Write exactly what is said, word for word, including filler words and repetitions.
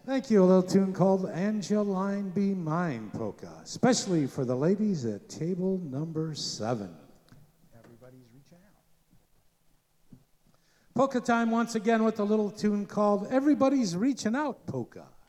Thank you. A little tune called Angeline Be Mine Polka, especially for the ladies at table number seven. Everybody's reaching out. Polka time once again with a little tune called Everybody's Reaching Out Polka.